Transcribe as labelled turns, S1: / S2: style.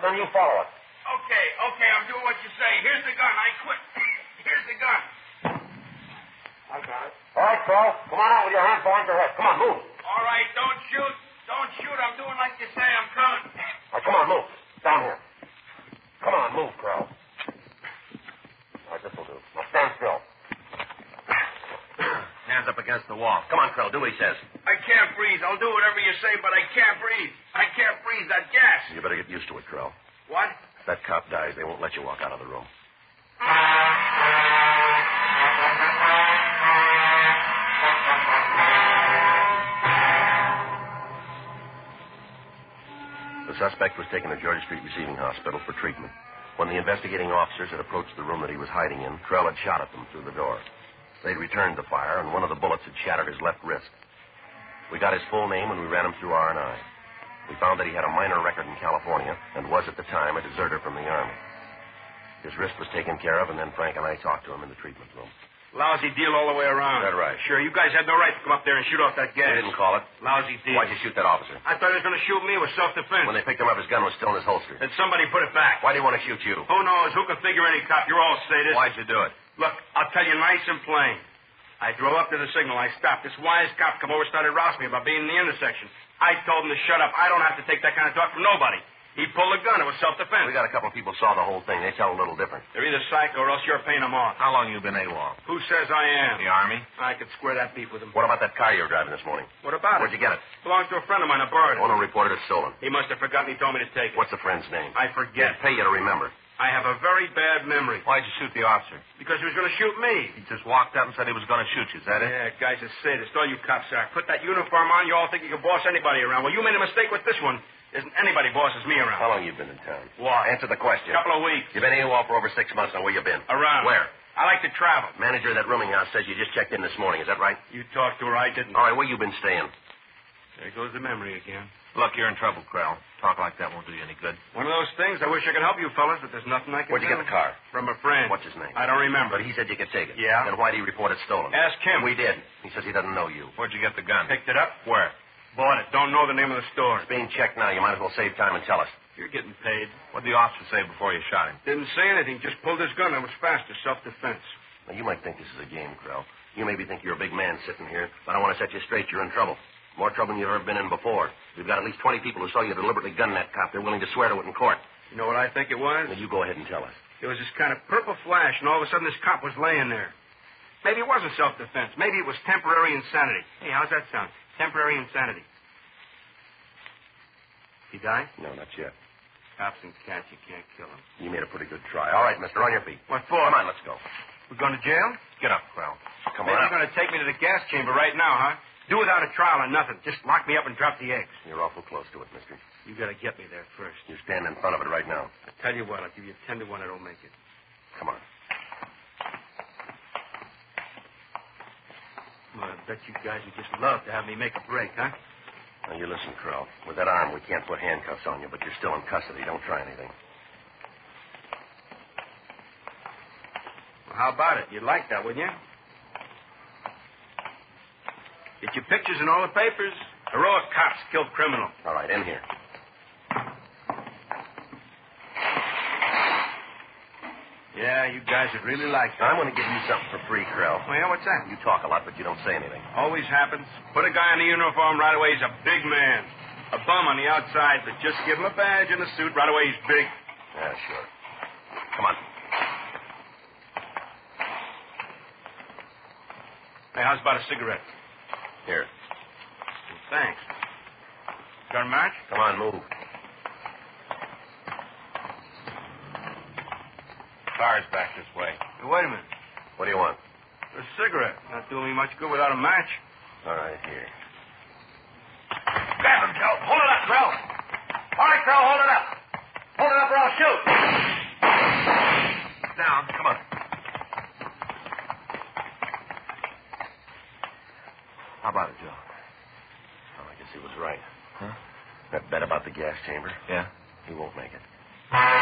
S1: officer, and you follow us.
S2: Okay, I'm doing what you say. Here's the gun. I quit. Here's the gun.
S1: I got it. All right, Crow. Come on out with your hands behind your head. Come on, move.
S2: All right, don't shoot. Don't shoot. I'm doing like you say. I'm coming.
S1: All right, come on, move. Down here. Come on, move, Crow. All right, this will do. Now stand still. Hands up against the wall. Come on, Crow. Do what he says.
S2: I can't breathe. I'll do whatever you say, but I can't breathe. I can't breathe. That gas.
S1: You better get used to it, Crow.
S2: What?
S1: If that cop dies, they won't let you walk out of the room. The suspect was taken to Georgia Street Receiving Hospital for treatment. When the investigating officers had approached the room that he was hiding in, Trell had shot at them through the door. They'd returned the fire, and one of the bullets had shattered his left wrist. We got his full name, and we ran him through R&I. We found that he had a minor record in California and was, at the time, a deserter from the Army. His wrist was taken care of, and then Frank and I talked to him in the treatment room.
S2: Lousy deal all the way around.
S1: Is that right?
S2: Sure, you guys had no right to come up there and shoot off that gas.
S1: They didn't call it.
S2: Lousy deal.
S1: Why'd you shoot that officer?
S2: I thought he was going to shoot me. It was self-defense.
S1: When they picked him up, his gun was still in his holster.
S2: Then somebody put it back.
S1: Why do you want to shoot you?
S2: Who knows? Who can figure any cop? You're all sadists.
S1: Why'd you do it?
S2: Look, I'll tell you nice and plain. I drove up to the signal. I stopped. This wise cop come over and started rousing me about being in the intersection. I told him to shut up. I don't have to take that kind of talk from nobody. He pulled a gun. It was self-defense.
S1: We got a couple of people saw the whole thing. They tell a little different.
S2: They're either psycho or else you're paying them off.
S1: How long you been AWOL?
S2: Who says I am?
S1: The Army?
S2: I could square that beef with him.
S1: What about that car you were driving this morning?
S2: What about
S1: Where'd
S2: it?
S1: you get it?
S2: Belongs to a friend of mine, a bird.
S1: Owner reported it stolen.
S2: He must have forgotten. He told me to take it.
S1: What's the friend's name?
S2: I forget.
S1: They'd pay you to remember.
S2: I have a very bad memory.
S1: Why'd you shoot the officer?
S2: Because he was going to shoot me.
S1: He just walked up and said he was going to shoot you. Is that it?
S2: Yeah, guys are sadists. All you cops are. Put that uniform on, you all think you can boss anybody around. Well, you made a mistake with this one. Isn't anybody bosses me around.
S1: How long you been in town?
S2: What?
S1: Answer the question.
S2: Couple of weeks.
S1: You've been AWOL for over 6 months now. Where you been?
S2: Around.
S1: Where?
S2: I like to travel.
S1: Manager of that rooming house says you just checked in this morning. Is that right?
S2: You talked to her. I didn't.
S1: All right, where you been staying?
S2: There goes the memory again.
S1: Look, you're in trouble, Krell. Talk like that won't do you any good.
S2: One of those things. I wish I could help you fellas, but there's nothing I can
S1: Where'd you
S2: do.
S1: get the car?
S2: From a friend.
S1: What's his name?
S2: I don't remember.
S1: But he said you could take it.
S2: Yeah?
S1: Then why did he report it stolen?
S2: Ask him.
S1: We did. He says he doesn't know you. Where'd you get the gun?
S2: Picked it up.
S1: Where?
S2: Bought it. Don't know the name of the store.
S1: It's being checked now. You might as well save time and tell us.
S2: You're getting paid.
S1: What did the officer say before you shot him?
S2: Didn't say anything. Just pulled his gun. It was faster. Self-defense.
S1: Now, you might think this is a game, Krell. You maybe think you're a big man sitting here, but I want to set you straight. You're in trouble. More trouble than you've ever been in before. We've got at least 20 people who saw you deliberately gun that cop. They're willing to swear to it in court.
S2: You know what I think it was?
S1: Well, you go ahead and tell us.
S2: It was this kind of purple flash, and all of a sudden this cop was laying there. Maybe it wasn't self-defense. Maybe it was temporary insanity. Hey, how's that sound? Temporary insanity. He died?
S1: No, not yet.
S2: Cops and cats, you can't kill them.
S1: You made a pretty good try. All right, mister, on your feet.
S2: What for?
S1: Come on, let's go.
S2: We're going to jail?
S1: Get up, Krell. Come
S2: Maybe
S1: on
S2: you're
S1: up.
S2: going to take me to the gas chamber right now, huh? Do without a trial or nothing. Just lock me up and drop the eggs.
S1: You're awful close to it, mister.
S2: You got to get me there first.
S1: You stand in front of it right now.
S2: I tell you what, I'll give you 10 to 1 I don't make it.
S1: Come on.
S2: Well, I bet you guys would just love to have me make a break, huh?
S1: Now, you listen, Krell. With that arm, we can't put handcuffs on you, but you're still in custody. Don't try anything.
S2: Well, how about it? You'd like that, wouldn't you? Get your pictures in all the papers. Heroic cops killed criminal.
S1: All right, in here.
S2: Yeah, you guys would really like that.
S1: I'm going to give you something for free, Krell.
S2: Well, yeah, what's that?
S1: You talk a lot, but you don't say anything.
S2: Always happens. Put a guy in the uniform right away, he's a big man. A bum on the outside, but just give him a badge and a suit, right away he's big.
S1: Yeah, sure. Come on.
S2: Hey, how's about a cigarette?
S1: Here.
S2: Thanks. Got a match?
S1: Come on, move. Car's back this way.
S2: Hey, wait a minute.
S1: What do you want?
S2: A cigarette. Not doing me much good without a match.
S1: All right, here.
S2: Grab him, Joe. Hold it up, Krell. All right, Krell, hold it up. Hold it up or I'll shoot.
S1: Down. Come on. How about it, Joe? Oh, I guess he was right.
S3: Huh?
S1: That bet about the gas chamber?
S3: Yeah?
S1: He won't make it.